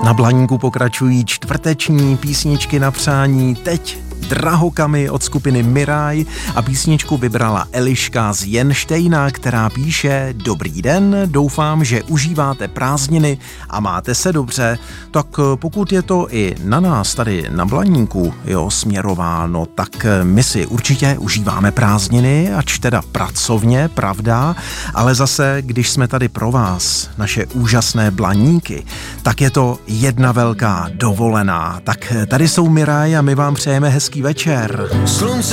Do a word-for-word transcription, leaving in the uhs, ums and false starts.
Na Blaníku pokračují čtvrteční písničky na přání, teď Drahokamy od skupiny Miraj a písničku vybrala Eliška z Jenštejna, která píše: Dobrý den, doufám, že užíváte prázdniny a máte se dobře. Tak pokud je to i na nás tady na Blaníku jo, směrováno, tak my si určitě užíváme prázdniny, ač teda pracovně, pravda, ale zase, když jsme tady pro vás, naše úžasné Blaníky, tak je to jedna velká dovolená. Tak tady jsou Miraj a my vám přejeme hezký večer. Slunce